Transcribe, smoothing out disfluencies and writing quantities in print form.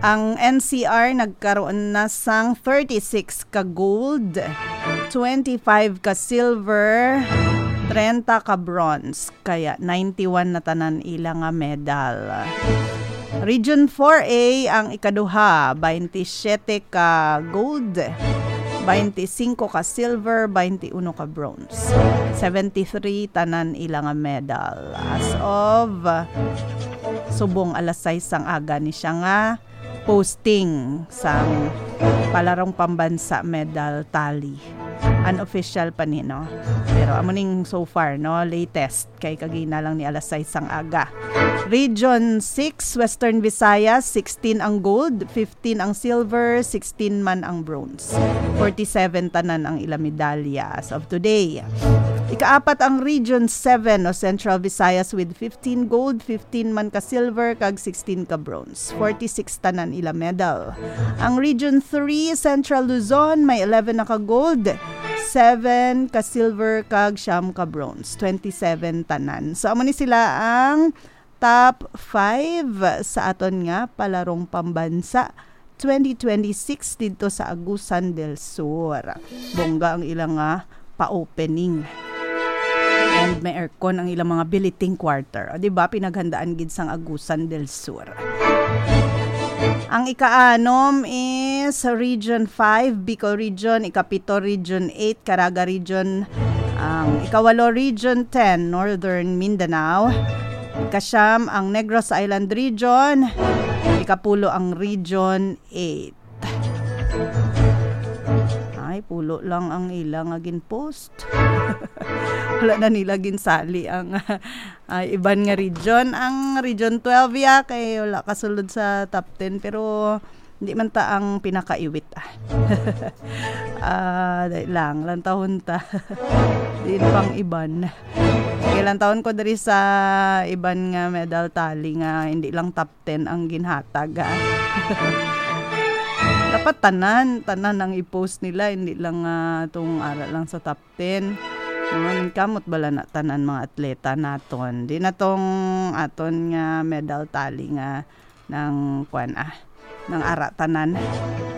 Ang NCR nagkaroon na sang 36 ka gold, 25 ka silver, 30 ka bronze, kaya 91 na tanan ilang nga medal. Region 4A ang ikaduha, 27 ka gold, 25 ka silver, 21 ka bronze. 73 tanan ilang nga medal. As of subong alas 6 ang aga ni siya nga posting sang palarong pambansa medal tally. Unofficial pa ni, no? Pero amuning so far, no? Latest kay kagina lang ni alas 6 ang aga. Region 6, Western Visayas, 16 ang gold, 15 ang silver, 16 man ang bronze. 47 tanan ang ilang medalya as of today. Ikaapat ang Region 7 o Central Visayas with 15 gold, 15 man ka silver, kag 16 ka bronze. 46 tanan ilang medal. Ang Region 3, Central Luzon, may 11 na ka gold, 7 ka silver, kag 9 ka bronze. 27 tanan. So, amo ni sila ang top 5 sa aton nga palarong pambansa 2026 dito sa Agusan del Sur. Bongga ang ilang pa-opening. And may aircon ang ilang mga billeting quarter. O, diba? Pinaghandaan gid sang Agusan del Sur. Ang ika-6 is Region 5, Bicol Region. Ika-7 Region 8, Caraga Region. Ang ika-8 Region 10, Northern Mindanao. Ika-9 ang Negros Island Region. Ika-10 ang Region 8. Ay, pulo lang ang ilang agin post. Wala na nila ginsali ang iban nga region. Ang Region 12 ya, kay wala kasulod sa top 10, pero hindi man ta ang pinakaiwit. Dahil lang tahon ta. Din pang iban. Kailan taon ko dari sa iban nga medal tally nga hindi lang top 10 ang ginhatag. Dapat tanan ang i-post nila, hindi lang itong aral lang sa top 10. Kamot bala na tanan mga atleta naton. Di na tong aton nga medal tally nga ng ng ara tanan.